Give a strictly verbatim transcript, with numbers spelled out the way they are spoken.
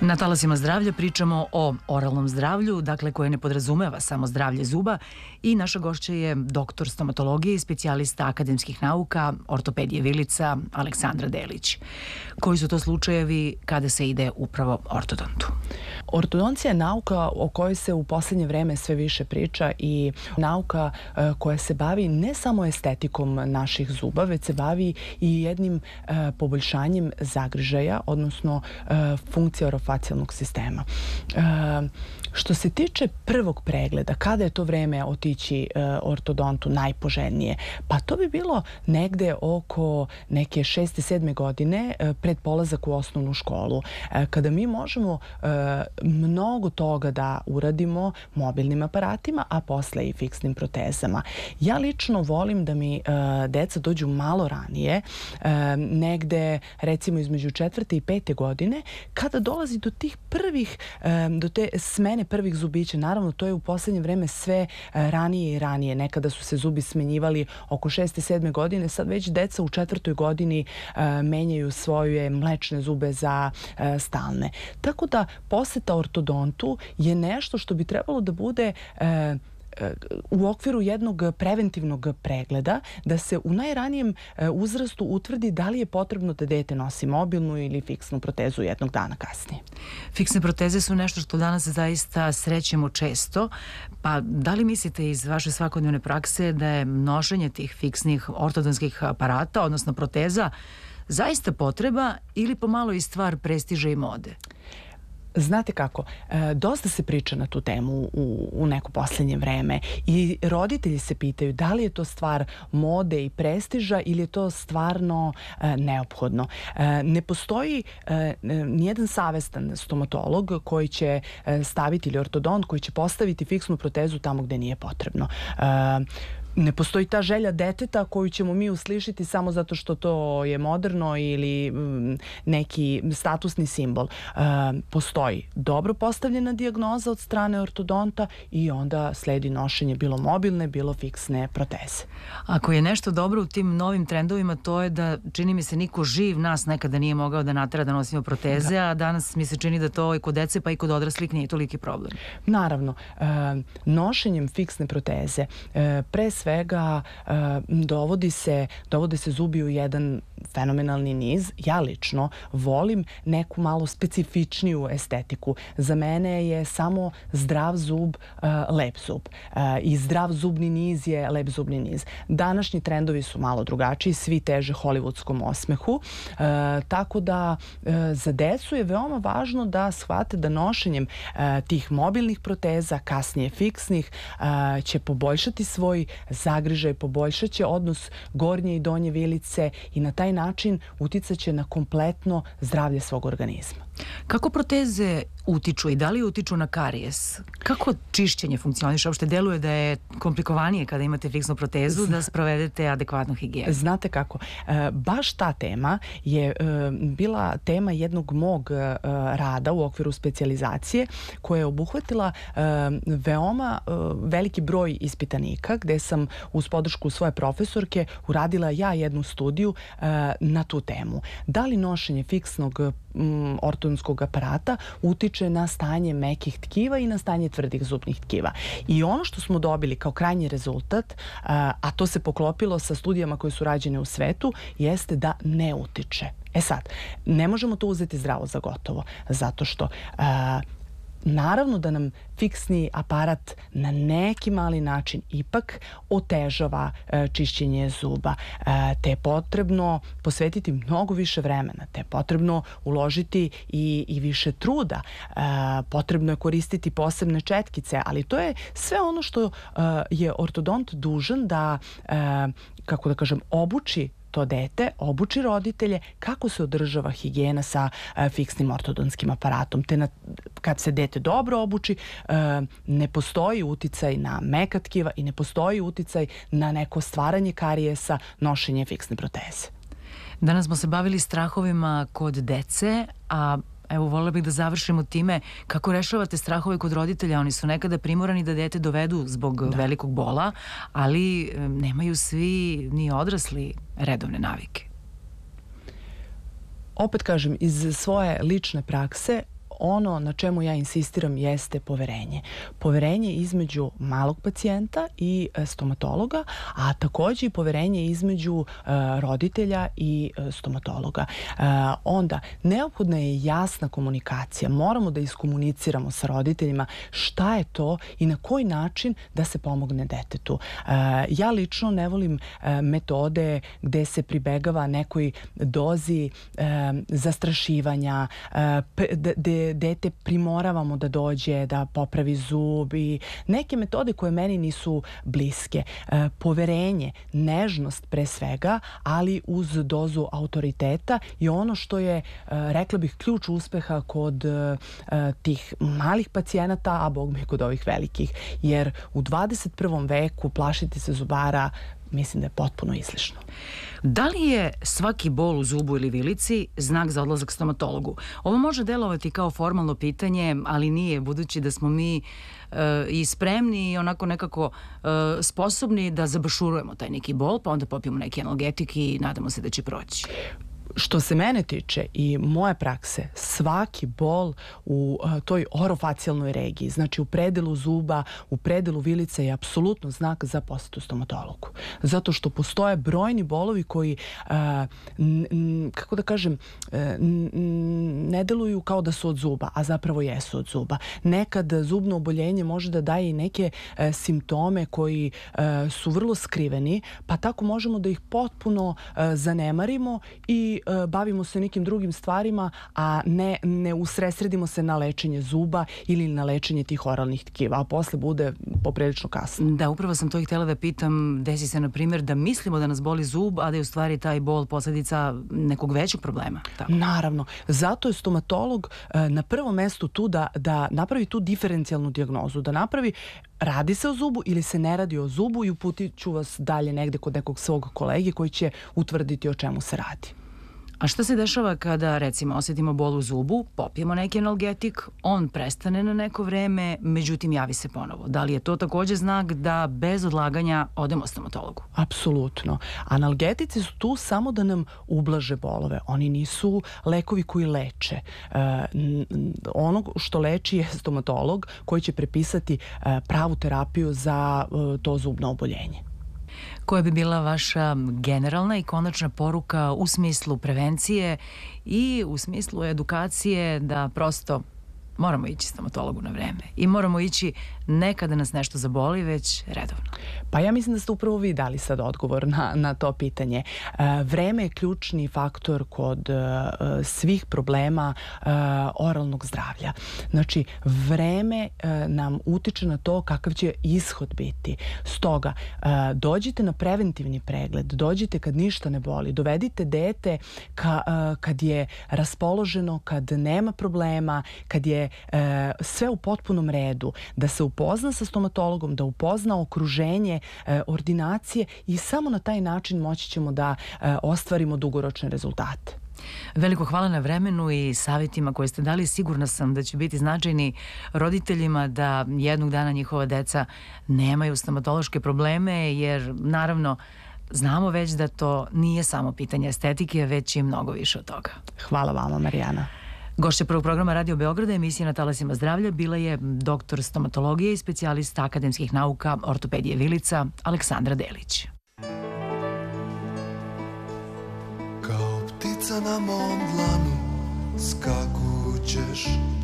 Na talasima zdravlja pričamo o oralnom zdravlju, dakle koje ne podrazumeva samo zdravlje zuba, i naša gošća je doktor stomatologije i specijalista akademskih nauka, ortopedije vilica Aleksandra Delić. Koji su to slučajevi kada se ide upravo ortodontu? Ortodoncija je nauka o kojoj se u poslednje vreme sve više priča i nauka e, koja se bavi ne samo estetikom naših zuba, već se bavi i jednim e, poboljšanjem zagrižaja, odnosno e, funkcija orofacijalnog sistema. E, što se tiče prvog pregleda, kada je to vreme otići e, ortodontu najpoželjnije? Pa to bi bilo negde oko neke šeste, sedme godine e, pred polazak u osnovnu školu, e, kada mi možemo e, mnogo toga da uradimo mobilnim aparatima, a posle i fiksnim protezama. Ja lično volim da mi uh, deca dođu malo ranije, uh, negde recimo između četvrte i pete godine, kada dolazi do tih prvih, uh, do te smene prvih zubića. Naravno, to je u poslednje vreme sve uh, ranije i ranije. Nekada su se zubi smenjivali oko šeste, sedme godine, sad već deca u četvrtoj godini uh, menjaju svoje mlečne zube za uh, stalne. Tako da poseta ortodontu je nešto što bi trebalo da bude e, u okviru jednog preventivnog pregleda, da se u najranijem uzrastu utvrdi da li je potrebno da dete nosi mobilnu ili fiksnu protezu jednog dana kasnije. Fiksne proteze su nešto što danas zaista srećemo često, pa da li mislite iz vaše svakodnevne prakse da je nošenje tih fiksnih ortodonskih aparata, odnosno proteza, zaista potreba ili pomalo i stvar prestiža i mode? Znate kako, e, dosta se priča na tu temu u, u neko poslednje vreme i roditelji se pitaju da li je to stvar mode i prestiža ili je to stvarno e, neophodno. E, ne postoji e, nijedan savestan stomatolog koji će e, staviti, ili ortodont koji će postaviti fiksnu protezu tamo gde nije potrebno. E, Ne postoji ta želja deteta koju ćemo mi uslišiti samo zato što to je moderno ili mm, neki statusni simbol. E, postoji dobro postavljena dijagnoza od strane ortodonta i onda sledi nošenje bilo mobilne, bilo fiksne proteze. Ako je nešto dobro u tim novim trendovima, to je da, čini mi se, niko živ nas nekada nije mogao da natera da nosimo proteze, da. A danas mi se čini da to i kod dece pa i kod odraslih nije toliki problem. Naravno, e, nošenjem fiksne proteze e, pre svega uh, dovodi se, dovode se zubi u jedan fenomenalni niz. Ja lično volim neku malo specifičniju estetiku. Za mene je samo zdrav zub uh, lep zub. Uh, I zdrav zubni niz je lep zubni niz. Današnji trendovi su malo drugačiji, svi teže hollywoodskom osmehu, uh, tako da uh, za decu je veoma važno da shvate da nošenjem uh, tih mobilnih proteza, kasnije fiksnih, uh, će poboljšati svoj zagrižaj, poboljšat će odnos gornje i donje vilice i na taj način uticat će na kompletno zdravlje svog organizma. Kako proteze utiču i da li utiču na karijes? Kako čišćenje funkcioniše? Uopšte deluje da je komplikovanije kada imate fiksnu protezu da sprovedete adekvatnu higijenu? Znate kako, e, baš ta tema je e, bila tema jednog mog e, rada u okviru specijalizacije koja je obuhvatila e, veoma e, veliki broj ispitanika gde sam uz podršku svoje profesorke uradila ja jednu studiju e, na tu temu. Da li nošenje fiksnog m, ortodonskog aparata utiče na stanje mekih tkiva i na stanje tvrdih zubnih tkiva. I ono što smo dobili kao krajnji rezultat, a to se poklopilo sa studijama koje su rađene u svetu, jeste da ne utiče. E sad, ne možemo to uzeti zdravo za gotovo, zato što a, naravno da nam fiksni aparat na neki mali način ipak otežava e, čišćenje zuba, e, te je potrebno posvetiti mnogo više vremena, te je potrebno uložiti i, i više truda, e, potrebno je koristiti posebne četkice, ali to je sve ono što e, je ortodont dužan da, e, kako da kažem, obuči to dete, obuči roditelje kako se održava higijena sa e, fiksnim ortodonskim aparatom. Te na, kad se dete dobro obuči, e, ne postoji uticaj na meka tkiva i ne postoji uticaj na neko stvaranje karijesa, nošenje fiksne proteze. Danas smo se bavili strahovima kod dece, a evo, voljela bih da završimo time kako rešavate strahove kod roditelja. Oni su nekada primorani da dete dovedu zbog da. velikog bola, ali nemaju svi ni odrasli redovne navike. Opet kažem, iz svoje lične prakse ono na čemu ja insistiram jeste poverenje. Poverenje između malog pacijenta i stomatologa, a takođe i poverenje između roditelja i stomatologa. Onda, neophodna je jasna komunikacija. Moramo da iskomuniciramo sa roditeljima šta je to i na koji način da se pomogne detetu. Ja lično ne volim metode gde se pribegava nekoj dozi zastrašivanja, gde dete primoravamo da dođe, da popravi zub i neke metode koje meni nisu bliske. Poverenje, nežnost pre svega, ali uz dozu autoriteta je ono što je, rekla bih, ključ uspeha kod tih malih pacijenata, a bog mi kod ovih velikih. Jer u dvadeset prvom veku plašiti se zubara mislim da je potpuno izlišno. Da li je svaki bol u zubu ili vilici znak za odlazak stomatologu? Ovo može delovati kao formalno pitanje, ali nije, budući da smo mi e, i spremni i onako nekako e, sposobni da zabašurujemo taj neki bol, pa onda popijemo neki analgetik i nadamo se da će proći. Što se mene tiče i moje prakse, svaki bol u uh, toj orofacijalnoj regiji, znači u predelu zuba, u predelu vilice je apsolutno znak za posetu stomatologu. Zato što postoje brojni bolovi koji, uh, n, n, kako da kažem, n, n, ne deluju kao da su od zuba, a zapravo jesu od zuba. Nekad zubno oboljenje može da daje i neke uh, simptome koji uh, su vrlo skriveni, pa tako možemo da ih potpuno uh, zanemarimo i bavimo se nekim drugim stvarima, a ne, ne usresredimo se na lečenje zuba ili na lečenje tih oralnih tkiva, a posle bude poprilično kasno. Da, upravo sam to i htjela da pitam. Desi se, na primjer, da mislimo da nas boli zub, a da je u stvari taj bol posledica nekog većeg problema. Tako. Naravno. Zato je stomatolog na prvom mestu tu da, da napravi tu diferencijalnu dijagnozu, da napravi radi se o zubu ili se ne radi o zubu i uputit ću vas dalje negde kod nekog svog kolege koji će utvrditi o čemu se radi. A šta se dešava kada, recimo, osjetimo bol u zubu, popijemo neki analgetik, on prestane na neko vreme, međutim javi se ponovo? Da li je to takođe znak da bez odlaganja odemo stomatologu? Apsolutno. Analgetici su tu samo da nam ublaže bolove. Oni nisu lekovi koji leče. E, ono što leči je stomatolog koji će prepisati e, pravu terapiju za e, to zubno oboljenje. Koja bi bila vaša generalna i konačna poruka u smislu prevencije i u smislu edukacije da prosto moramo ići stomatologu na vreme i moramo ići ne kada nas nešto zaboli, već redovno? Pa ja mislim da ste upravo vi dali sad odgovor na, na to pitanje. E, vreme je ključni faktor kod e, svih problema e, oralnog zdravlja. Znači, vreme e, nam utiče na to kakav će ishod biti. Stoga, e, dođite na preventivni pregled, dođite kad ništa ne boli, dovedite dete ka, e, kad je raspoloženo, kad nema problema, kad je e, sve u potpunom redu, da se upozna sa stomatologom, da upozna okruženje e, ordinacije i samo na taj način moći ćemo da e, ostvarimo dugoročne rezultate. Veliko hvala na vremenu i savjetima koje ste dali. Sigurna sam da će biti značajni roditeljima da jednog dana njihova deca nemaju stomatološke probleme, jer naravno znamo već da to nije samo pitanje estetike, već i mnogo više od toga. Hvala vama, Marijana. Gošća prvog programa Radio Beograda, emisija Na talasima zdravlja, bila je doktor stomatologije i specijalista akademskih nauka ortopedije vilica Aleksandra Delić. Kao ptica na mom dlanu skakućeš